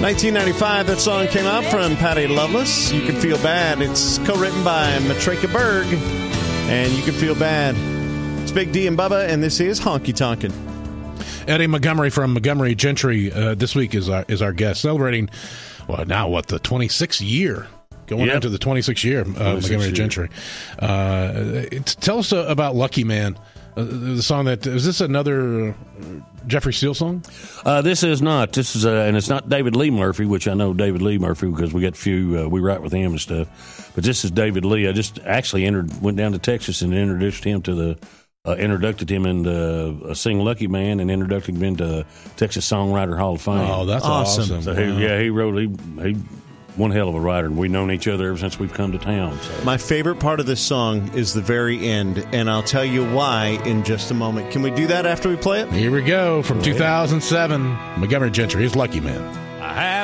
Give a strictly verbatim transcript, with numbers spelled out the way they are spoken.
nineteen ninety-five, that song came out from Patty Loveless. You Can Feel Bad. It's co-written by Matrika Berg, and You Can Feel Bad. It's Big D and Bubba, and this is Honky Tonkin'. Eddie Montgomery from Montgomery Gentry uh, this week is our, is our guest, celebrating, well, now what, the twenty-sixth year? Going yep. into the twenty-sixth year of uh, Montgomery Gentry. Uh, tell us uh, about Lucky Man, uh, the song that, is this another Jeffrey Steele song? Uh, this is not. This is, uh, and it's not David Lee Murphy, which I know David Lee Murphy because we got a few, uh, we write with him and stuff. But this is David Lee. I just actually entered, went down to Texas and introduced him to the, uh, introduced him into uh, Sing Lucky Man and introduced him into Texas Songwriter Hall of Fame. Oh, that's awesome. awesome. So wow. he, yeah, he wrote, he, he, one hell of a writer, and we've known each other ever since we've come to town. So. My favorite part of this song is the very end, and I'll tell you why in just a moment. Can we do that after we play it? Here we go. From two thousand seven, Montgomery Gentry, his Lucky Man. I have